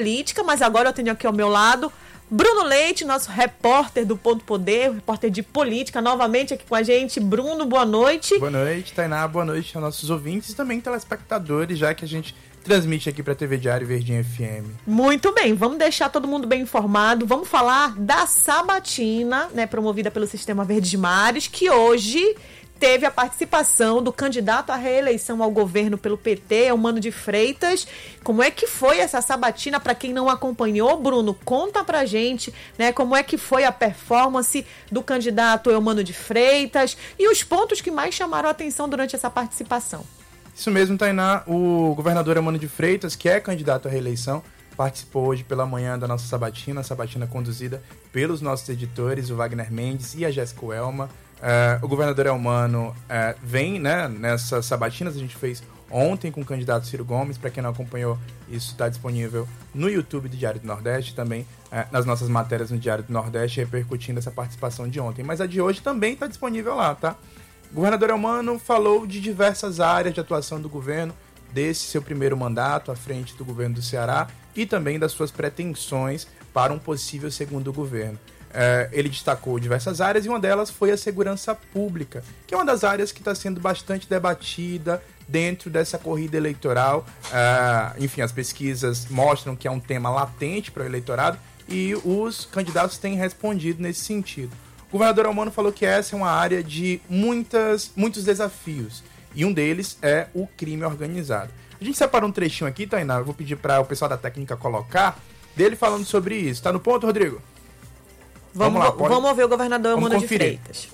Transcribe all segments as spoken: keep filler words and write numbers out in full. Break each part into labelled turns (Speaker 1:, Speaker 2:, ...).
Speaker 1: política, mas agora eu tenho aqui ao meu lado Bruno Leite, nosso repórter do Ponto Poder, repórter de política, novamente aqui com a gente. Bruno, boa noite.
Speaker 2: Boa noite, Tainá, boa noite aos nossos ouvintes e também telespectadores, já que a gente transmite aqui para a T V Diário Verdinha F M.
Speaker 1: Muito bem, vamos deixar todo mundo bem informado. Vamos falar da sabatina, né, promovida pelo Sistema Verdes Mares, que hoje teve a participação do candidato à reeleição ao governo pelo P T, Eumano de Freitas. Como é que foi essa sabatina? Para quem não acompanhou, Bruno, conta pra gente, né, como é que foi a performance do candidato Eumano de Freitas e os pontos que mais chamaram a atenção durante essa participação.
Speaker 2: Isso mesmo, Tainá. O governador Eumano de Freitas, que é candidato à reeleição, participou hoje pela manhã da nossa sabatina, a sabatina conduzida pelos nossos editores, o Wagner Mendes e a Jéssica Welma. Uh, o governador Eumano uh, vem, né, nessas sabatinas, a gente fez ontem com o candidato Ciro Gomes. Para quem não acompanhou, isso está disponível no YouTube do Diário do Nordeste, também uh, nas nossas matérias no Diário do Nordeste, repercutindo essa participação de ontem. Mas a de hoje também está disponível lá, tá? O governador Eumano falou de diversas áreas de atuação do governo, desse seu primeiro mandato à frente do governo do Ceará e também das suas pretensões para um possível segundo governo. Uh, ele destacou diversas áreas e uma delas foi a segurança pública, que é uma das áreas que está sendo bastante debatida dentro dessa corrida eleitoral. Uh, enfim, as pesquisas mostram que é um tema latente para o eleitorado e os candidatos têm respondido nesse sentido. O governador Eumano falou que essa é uma área de muitas, muitos desafios e um deles é o crime organizado. A gente separou um trechinho aqui, Tainá, eu vou pedir para o pessoal da técnica colocar, dele falando sobre isso. Tá no ponto, Rodrigo?
Speaker 1: Vamos, vamos, lá, pode... vamos ouvir o governador Eumano de Freitas.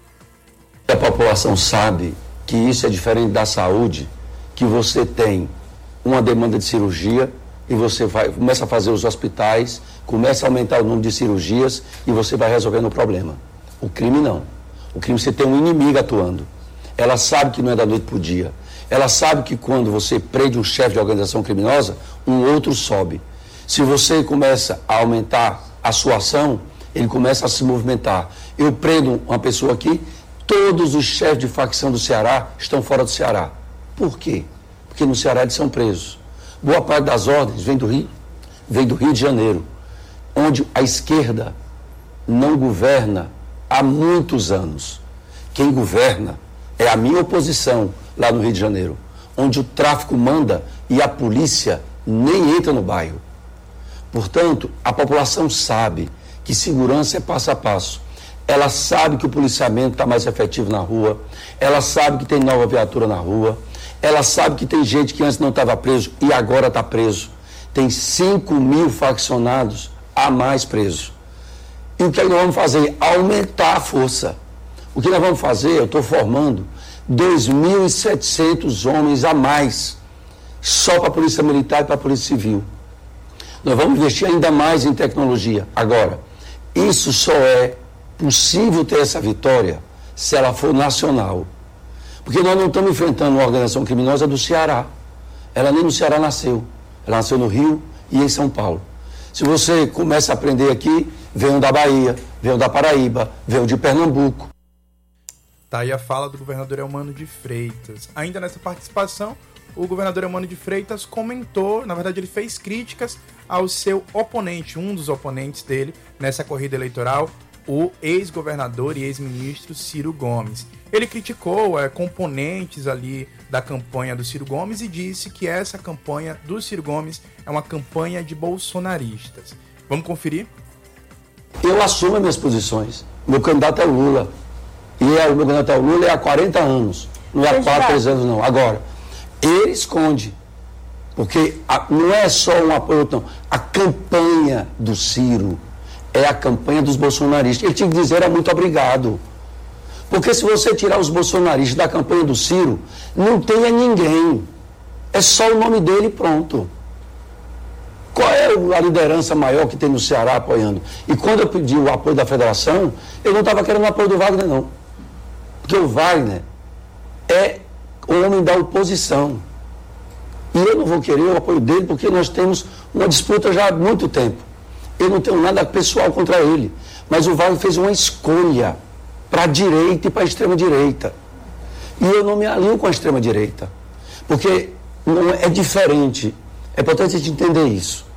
Speaker 3: A população sabe que isso é diferente da saúde, que você tem uma demanda de cirurgia e você vai, começa a fazer os hospitais, começa a aumentar o número de cirurgias e você vai resolvendo o problema. O crime não. O crime você tem um inimigo atuando. Ela sabe que não é da noite para o dia. Ela sabe que quando você prende um chefe de organização criminosa, um outro sobe. Se você começa a aumentar a sua ação, ele começa a se movimentar. Eu prendo uma pessoa aqui, todos os chefes de facção do Ceará estão fora do Ceará. Por quê? Porque no Ceará eles são presos. Boa parte das ordens vem do Rio, vem do Rio de Janeiro, onde a esquerda não governa há muitos anos. Quem governa é a minha oposição lá no Rio de Janeiro, onde o tráfico manda e a polícia nem entra no bairro. Portanto, a população sabe que segurança é passo a passo. Ela sabe que o policiamento está mais efetivo na rua, ela sabe que tem nova viatura na rua, ela sabe que tem gente que antes não estava preso e agora está preso. Tem cinco mil faccionados a mais presos. E o que nós vamos fazer? Aumentar a força. O que nós vamos fazer? Eu estou formando dois mil e setecentos homens a mais, só para a Polícia Militar e para a Polícia Civil. Nós vamos investir ainda mais em tecnologia. Agora, isso só é possível ter essa vitória se ela for nacional. Porque nós não estamos enfrentando uma organização criminosa do Ceará. Ela nem no Ceará nasceu. Ela nasceu no Rio e em São Paulo. Se você começa a aprender aqui, veio da Bahia, veio da Paraíba, veio de Pernambuco.
Speaker 2: Tá aí a fala do governador Eumano de Freitas. Ainda nessa participação, o governador Eumano de Freitas comentou, na verdade ele fez críticas ao seu oponente, um dos oponentes dele nessa corrida eleitoral, o ex-governador e ex-ministro Ciro Gomes. Ele criticou é, componentes ali da campanha do Ciro Gomes e disse que essa campanha do Ciro Gomes é uma campanha de bolsonaristas. Vamos conferir?
Speaker 3: Eu assumo as minhas posições. Meu candidato é o Lula. E é, o meu candidato é o Lula é há quarenta anos. Não é há quatro, três anos não. Agora, ele esconde. Porque a, não é só um apoio, não. A campanha do Ciro é a campanha dos bolsonaristas. Ele tinha que dizer era muito obrigado. Porque se você tirar os bolsonaristas da campanha do Ciro, não tenha ninguém. É só o nome dele e pronto. Qual é a liderança maior que tem no Ceará apoiando? E quando eu pedi o apoio da federação, eu não estava querendo o apoio do Wagner, não. Porque o Wagner é o homem da oposição. E eu não vou querer o apoio dele porque nós temos uma disputa já há muito tempo. Eu não tenho nada pessoal contra ele. Mas o Wagner fez uma escolha para a direita e para a extrema-direita. E eu não me alinho com a extrema-direita. Porque não é diferente. É importante a gente entender isso.